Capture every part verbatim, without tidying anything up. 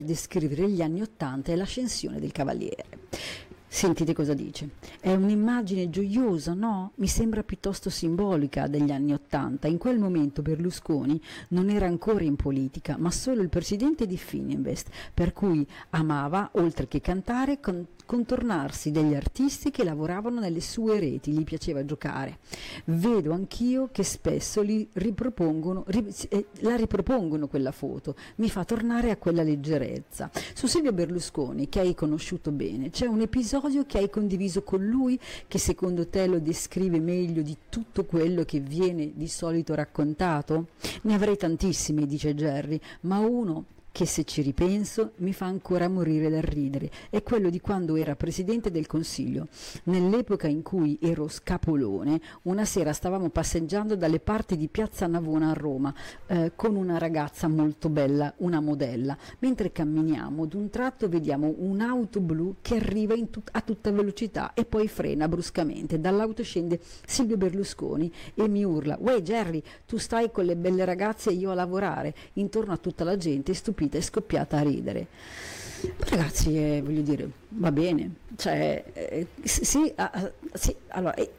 descrivere gli anni Ottanta e l'ascensione del Cavaliere. Sentite cosa dice. È un'immagine gioiosa, no? Mi sembra piuttosto simbolica degli anni Ottanta. In quel momento Berlusconi non era ancora in politica, ma solo il presidente di Fininvest, per cui amava, oltre che cantare, con- contornarsi degli artisti che lavoravano nelle sue reti, gli piaceva giocare. Vedo anch'io che spesso li ripropongono, ri- eh, la ripropongono quella foto, mi fa tornare a quella leggerezza. Su Silvio Berlusconi, che hai conosciuto bene, c'è un episodio che hai condiviso con lui che secondo te lo descrive meglio di tutto quello che viene di solito raccontato? Ne avrei tantissimi, dice Gerry, ma uno che se ci ripenso mi fa ancora morire dal ridere, è quello di quando era Presidente del Consiglio. Nell'epoca in cui ero scapolone, una sera stavamo passeggiando dalle parti di Piazza Navona a Roma eh, con una ragazza molto bella, una modella. Mentre camminiamo, d'un tratto vediamo un'auto blu che arriva in tut- a tutta velocità e poi frena bruscamente. Dall'auto scende Silvio Berlusconi e mi urla: «Uè Gerry, tu stai con le belle ragazze e io a lavorare». Intorno a tutta la gente stupita è scoppiata a ridere. Ragazzi, eh, voglio dire, va bene, cioè, eh, sì, ah, sì, allora, eh,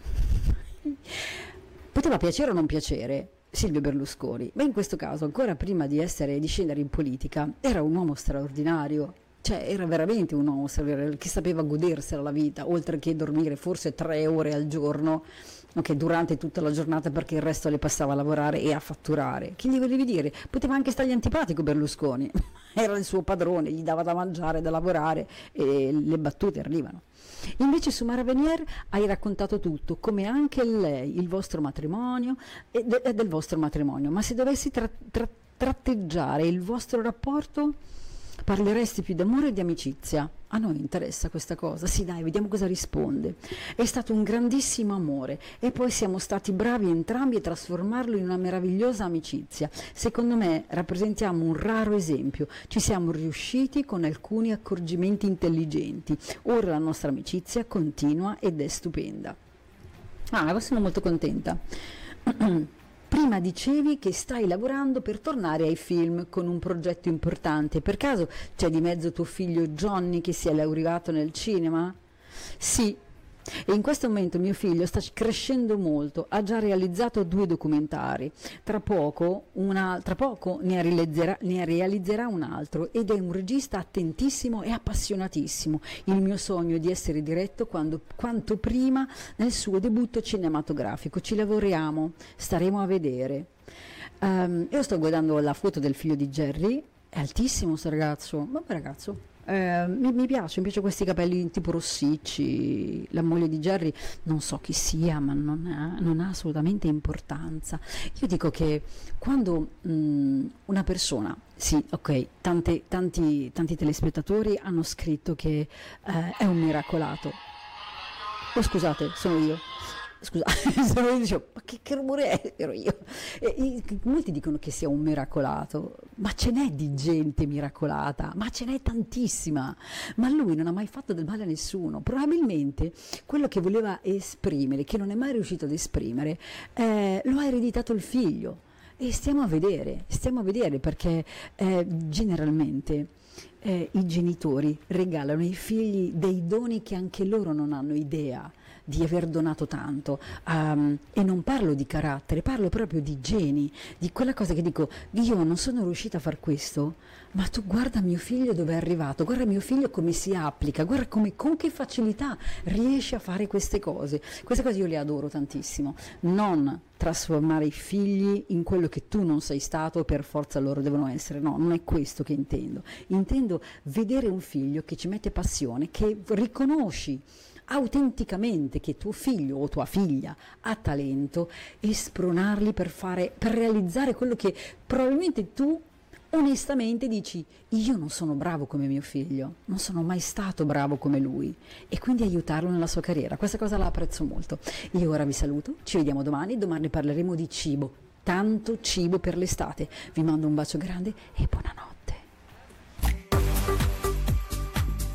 poteva piacere o non piacere Silvio Berlusconi, ma in questo caso, ancora prima di essere di scendere in politica, era un uomo straordinario. Cioè era veramente un uomo che sapeva godersela la vita, oltre che dormire forse tre ore al giorno, okay, durante tutta la giornata, perché il resto le passava a lavorare e a fatturare. Che gli volevi dire? Poteva anche stargli antipatico Berlusconi, era il suo padrone, gli dava da mangiare, da lavorare e le battute arrivano. Invece su Mara Venier hai raccontato tutto, come anche lei, il vostro matrimonio e de- del vostro matrimonio, ma se dovessi tra- tra- tratteggiare il vostro rapporto, parleresti più d'amore o di amicizia? A noi interessa questa cosa, sì dai, vediamo cosa risponde. È stato un grandissimo amore e poi siamo stati bravi entrambi a trasformarlo in una meravigliosa amicizia. Secondo me rappresentiamo un raro esempio, ci siamo riusciti con alcuni accorgimenti intelligenti. Ora la nostra amicizia continua ed è stupenda. Ah, sono molto contenta. Prima dicevi che stai lavorando per tornare ai film con un progetto importante. Per caso c'è di mezzo tuo figlio Johnny che si è laureato nel cinema? Sì. E in questo momento mio figlio sta crescendo molto, ha già realizzato due documentari, tra poco, una, tra poco ne, realizzerà, ne realizzerà un altro ed è un regista attentissimo e appassionatissimo. Il mio sogno è di essere diretto quando, quanto prima nel suo debutto cinematografico. Ci lavoriamo, staremo a vedere. Um, io sto guardando la foto del figlio di Gerry, è altissimo questo ragazzo, vabbè ragazzo. Eh, mi, mi piace, mi piace questi capelli tipo rossicci. La moglie di Gerry non so chi sia, ma non ha, non ha assolutamente importanza. Io dico che quando mh, una persona, sì, ok, tante, tanti, tanti telespettatori hanno scritto che eh, è un miracolato. Oh scusate, sono io. Scusa, io dicevo, ma che, che rumore è? Ero io. E, e, molti dicono che sia un miracolato, ma ce n'è di gente miracolata, ma ce n'è tantissima. Ma lui non ha mai fatto del male a nessuno. Probabilmente quello che voleva esprimere, che non è mai riuscito ad esprimere, eh, lo ha ereditato il figlio. E stiamo a vedere, stiamo a vedere perché eh, generalmente eh, i genitori regalano ai figli dei doni che anche loro non hanno idea di aver donato tanto, um, e non parlo di carattere, parlo proprio di geni, di quella cosa che dico, io non sono riuscita a far questo, ma tu guarda mio figlio dove è arrivato, guarda mio figlio come si applica, guarda come, con che facilità riesce a fare queste cose. Queste cose io le adoro tantissimo. Non trasformare i figli in quello che tu non sei stato, per forza loro devono essere, no, non è questo che intendo. Intendo vedere un figlio che ci mette passione, che riconosci autenticamente che tuo figlio o tua figlia ha talento e spronarli per fare, per realizzare quello che probabilmente tu onestamente dici, io non sono bravo come mio figlio, non sono mai stato bravo come lui, e quindi aiutarlo nella sua carriera. Questa cosa la apprezzo molto. Io ora vi saluto, ci vediamo domani, domani parleremo di cibo, tanto cibo per l'estate. Vi mando un bacio grande e buonanotte.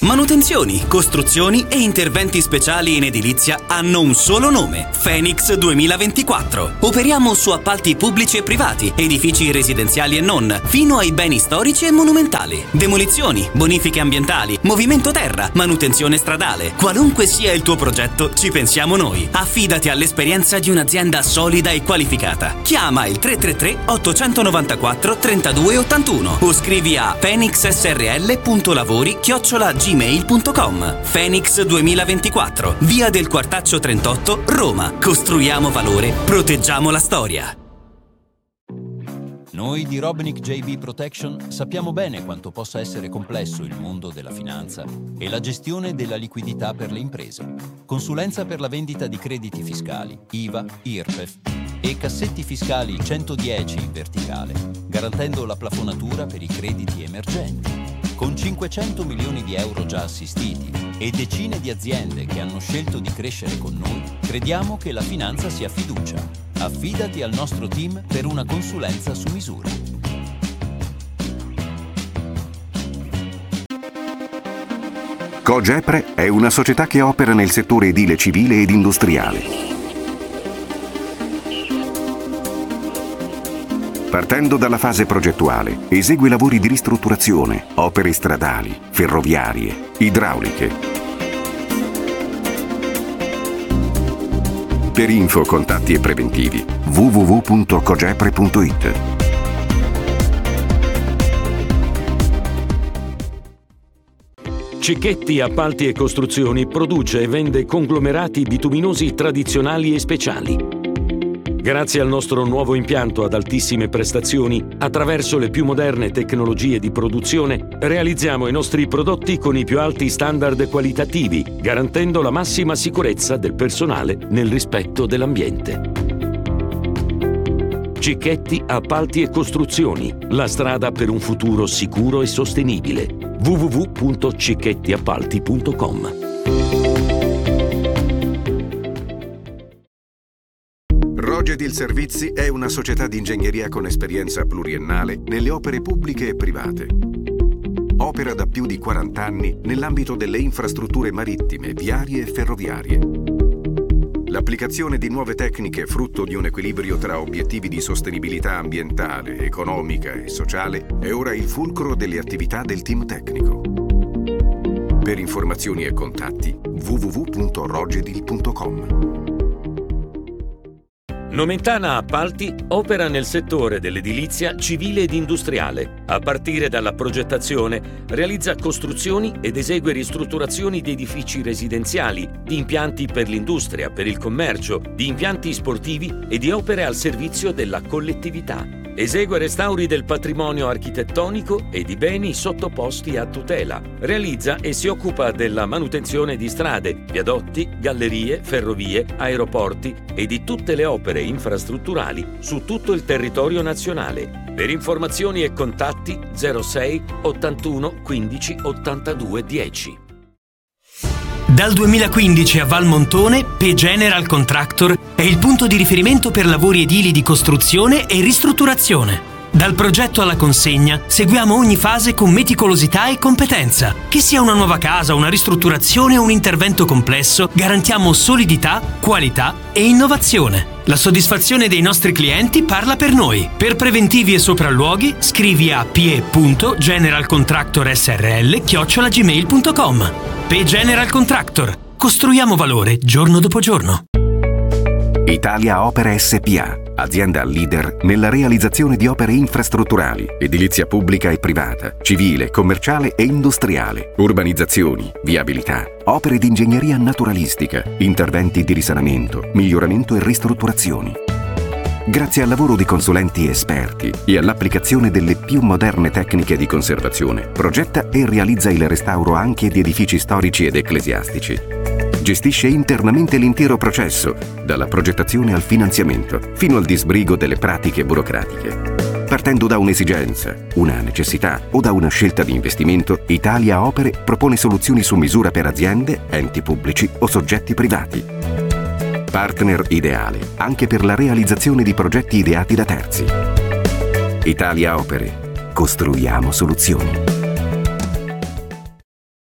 Manutenzioni, costruzioni e interventi speciali in edilizia hanno un solo nome: Phoenix duemilaventiquattro. Operiamo su appalti pubblici e privati, edifici residenziali e non, fino ai beni storici e monumentali. Demolizioni, bonifiche ambientali, movimento terra, manutenzione stradale. Qualunque sia il tuo progetto, ci pensiamo noi. Affidati all'esperienza di un'azienda solida e qualificata. Chiama il tre tre tre otto nove quattro tre due otto uno o scrivi a phoenix s r l punto lavori chiocciola gmail punto com. Phoenix duemilaventiquattro, via del Quartaccio trentotto, Roma. Costruiamo valore, proteggiamo la storia. Noi di Robnick J B Protection sappiamo bene quanto possa essere complesso il mondo della finanza e la gestione della liquidità per le imprese. Consulenza per la vendita di crediti fiscali, I V A, I R P E F e cassetti fiscali centodieci in verticale, garantendo la plafonatura per i crediti emergenti. Con cinquecento milioni di euro già assistiti e decine di aziende che hanno scelto di crescere con noi, crediamo che la finanza sia fiducia. Affidati al nostro team per una consulenza su misura. Cogepre è una società che opera nel settore edile civile ed industriale. Partendo dalla fase progettuale, esegue lavori di ristrutturazione, opere stradali, ferroviarie, idrauliche. Per info, contatti e preventivi w w w punto cogepre punto i t. Cicchetti Appalti e Costruzioni produce e vende conglomerati bituminosi tradizionali e speciali. Grazie al nostro nuovo impianto ad altissime prestazioni, attraverso le più moderne tecnologie di produzione, realizziamo i nostri prodotti con i più alti standard qualitativi, garantendo la massima sicurezza del personale nel rispetto dell'ambiente. Cicchetti Appalti e Costruzioni, la strada per un futuro sicuro e sostenibile. w w w punto cicchetti appalti punto com. Rogedil Servizi è una società di ingegneria con esperienza pluriennale nelle opere pubbliche e private. Opera da più di quaranta anni nell'ambito delle infrastrutture marittime, viarie e ferroviarie. L'applicazione di nuove tecniche frutto di un equilibrio tra obiettivi di sostenibilità ambientale, economica e sociale è ora il fulcro delle attività del team tecnico. Per informazioni e contatti w w w punto rogedil punto com. Nomentana Appalti opera nel settore dell'edilizia civile ed industriale. A partire dalla progettazione, realizza costruzioni ed esegue ristrutturazioni di edifici residenziali, di impianti per l'industria, per il commercio, di impianti sportivi e di opere al servizio della collettività. Esegue restauri del patrimonio architettonico e di beni sottoposti a tutela. Realizza e si occupa della manutenzione di strade, viadotti, gallerie, ferrovie, aeroporti e di tutte le opere infrastrutturali su tutto il territorio nazionale. Per informazioni e contatti zero sei ottantuno quindici ottantadue dieci. Dal duemilaquindici a Valmontone, P General Contractor è il punto di riferimento per lavori edili di costruzione e ristrutturazione. Dal progetto alla consegna seguiamo ogni fase con meticolosità e competenza. Che sia una nuova casa, una ristrutturazione o un intervento complesso, garantiamo solidità, qualità e innovazione. La soddisfazione dei nostri clienti parla per noi. Per preventivi e sopralluoghi scrivi a p e punto general contractor s r l chiocciola gmail punto com. P General Contractor. Costruiamo valore giorno dopo giorno. Italia Opere S P A, azienda leader nella realizzazione di opere infrastrutturali, edilizia pubblica e privata, civile, commerciale e industriale, urbanizzazioni, viabilità, opere di ingegneria naturalistica, interventi di risanamento, miglioramento e ristrutturazioni. Grazie al lavoro di consulenti esperti e all'applicazione delle più moderne tecniche di conservazione, progetta e realizza il restauro anche di edifici storici ed ecclesiastici. Gestisce internamente l'intero processo, dalla progettazione al finanziamento, fino al disbrigo delle pratiche burocratiche. Partendo da un'esigenza, una necessità o da una scelta di investimento, Italia Opere propone soluzioni su misura per aziende, enti pubblici o soggetti privati. Partner ideale anche per la realizzazione di progetti ideati da terzi. Italia Opere. Costruiamo soluzioni.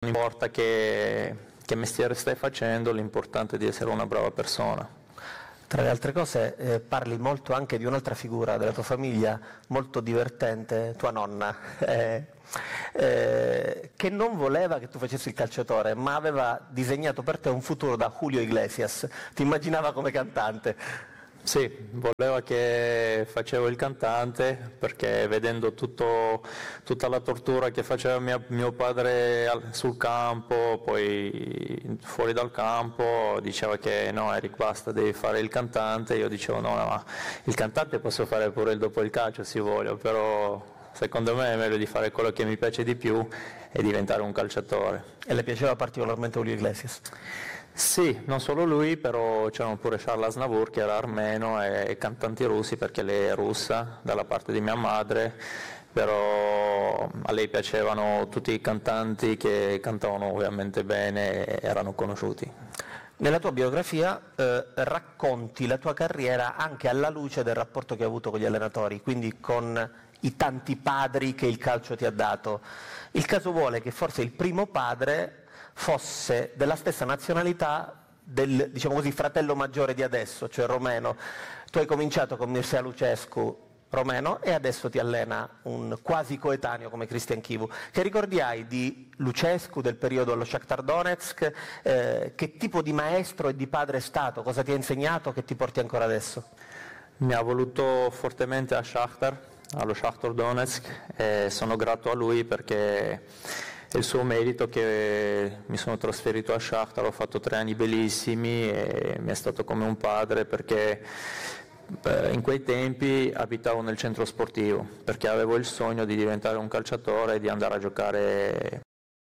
importa che, che mestiere stai facendo, l'importante è di essere una brava persona. Tra le altre cose eh, parli molto anche di un'altra figura della tua famiglia, molto divertente, tua nonna, eh, eh, che non voleva che tu facessi il calciatore, ma aveva disegnato per te un futuro da Julio Iglesias, ti immaginava come cantante. Sì, voleva che facevo il cantante perché vedendo tutto, tutta la tortura che faceva mia, mio padre sul campo, poi fuori dal campo, diceva che no Eric basta, devi fare il cantante, io dicevo no, no, il cantante posso fare pure il dopo il calcio se voglio, però secondo me è meglio di fare quello che mi piace di più e diventare un calciatore. E le piaceva particolarmente Julio Iglesias? Sì, non solo lui, però c'erano pure Charles Aznavour che era armeno e, e cantanti russi perché lei è russa dalla parte di mia madre, però a lei piacevano tutti i cantanti che cantavano ovviamente bene e erano conosciuti. Nella tua biografia eh, racconti la tua carriera anche alla luce del rapporto che hai avuto con gli allenatori, quindi con i tanti padri che il calcio ti ha dato. Il caso vuole che forse il primo padre fosse della stessa nazionalità del, diciamo così, fratello maggiore di adesso, cioè romeno. Tu hai cominciato con Mircea Lucescu, romeno, e adesso ti allena un quasi coetaneo come Cristian Chivu. Che ricordi hai di Lucescu, del periodo allo Shakhtar Donetsk? Eh, che tipo di maestro e di padre è stato? Cosa ti ha insegnato che ti porti ancora adesso? Mi ha voluto fortemente a Shakhtar, allo Shakhtar Donetsk, e sono grato a lui perché è il suo merito che mi sono trasferito a Shakhtar, ho fatto tre anni bellissimi e mi è stato come un padre perché in quei tempi abitavo nel centro sportivo perché avevo il sogno di diventare un calciatore e di andare a giocare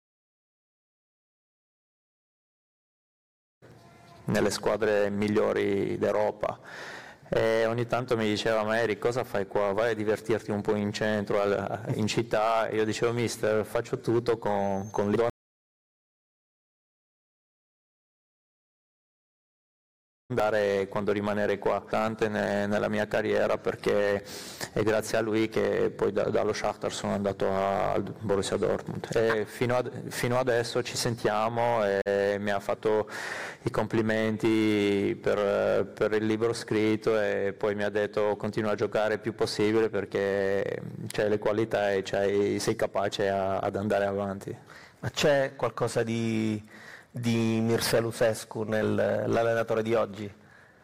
nelle squadre migliori d'Europa. E ogni tanto mi diceva ma Eric cosa fai qua? Vai a divertirti un po' in centro, in città, e io dicevo mister faccio tutto con, con le donne andare quando rimanere qua tante ne, nella mia carriera perché è grazie a lui che poi da, dallo Shakhtar sono andato al Borussia Dortmund e fino, ad, fino adesso ci sentiamo e mi ha fatto i complimenti per, per il libro scritto e poi mi ha detto continua a giocare il più possibile perché c'hai le qualità e c'hai, sei capace a, ad andare avanti. Ma c'è qualcosa di di Mircea Lucescu nell'allenatore di oggi?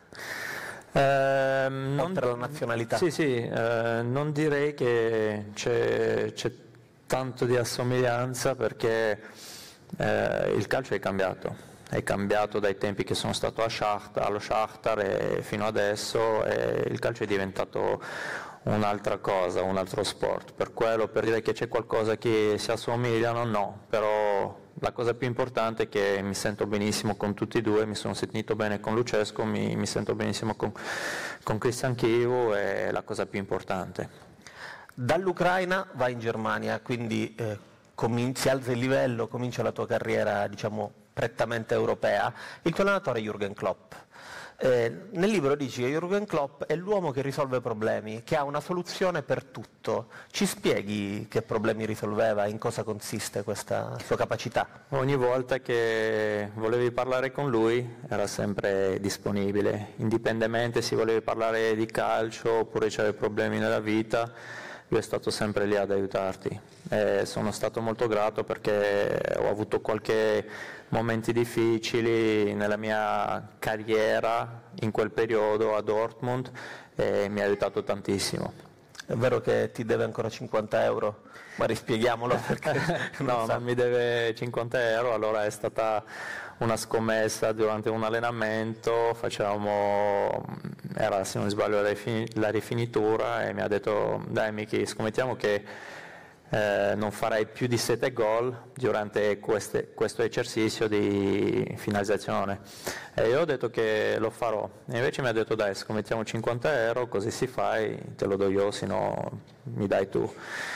Eh, non, oltre alla nazionalità? Sì, sì, eh, non direi che c'è, c'è tanto di assomiglianza perché eh, il calcio è cambiato, è cambiato dai tempi che sono stato a Shakhtar, allo Shakhtar e fino adesso e il calcio è diventato un'altra cosa, un altro sport, per quello per dire che c'è qualcosa che si assomigliano no, però la cosa più importante è che mi sento benissimo con tutti e due, mi sono sentito bene con Lucescu, mi, mi sento benissimo con, con Cristian Chivu, è la cosa più importante. Dall'Ucraina vai in Germania, quindi eh, comin- si alza il livello, comincia la tua carriera diciamo prettamente europea. Il tuo allenatore è Jürgen Klopp. Eh, nel libro dici che Jürgen Klopp è l'uomo che risolve problemi, che ha una soluzione per tutto. Ci spieghi che problemi risolveva, in cosa consiste questa sua capacità? Ogni volta che volevi parlare con lui era sempre disponibile, indipendentemente se volevi parlare di calcio oppure c'avevi problemi nella vita, lui è stato sempre lì ad aiutarti. E sono stato molto grato perché ho avuto qualche momenti difficili nella mia carriera in quel periodo a Dortmund e mi ha aiutato tantissimo. È vero che ti deve ancora cinquanta euro, ma rispieghiamolo perché no, non mi deve cinquanta euro, allora è stata una scommessa durante un allenamento, facevamo, era se non sbaglio la rifinitura e mi ha detto dai Miki, scommettiamo che Eh, non farai più di sette gol durante queste, questo esercizio di finalizzazione e io ho detto che lo farò e invece mi ha detto dai scommettiamo cinquanta euro così si fai, te lo do io se no mi dai tu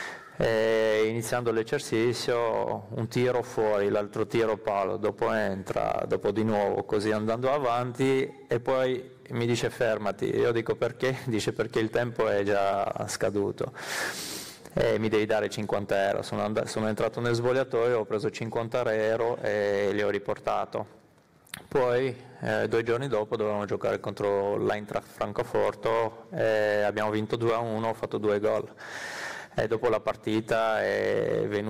e iniziando l'esercizio un tiro fuori, l'altro tiro palo, dopo entra, dopo di nuovo così andando avanti e poi mi dice fermati, io dico perché? Dice perché il tempo è già scaduto. e mi devi dare cinquanta euro. Sono, and- sono entrato nel svogliatoio, ho preso cinquanta euro e li ho riportato. Poi eh, due giorni dopo dovevamo giocare contro l'Eintracht Francoforte e abbiamo vinto due a uno, ho fatto due gol. E dopo la partita è venuto